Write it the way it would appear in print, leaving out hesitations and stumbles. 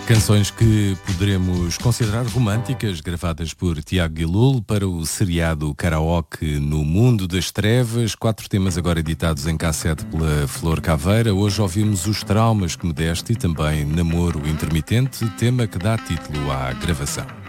Canções que poderemos considerar românticas, gravadas por Tiago Guilul para o seriado Karaoke no Mundo das Trevas. 4 temas agora editados em cassete pela Flor Caveira. Hoje ouvimos Os Traumas que me deste e também Namoro Intermitente, tema que dá título à gravação.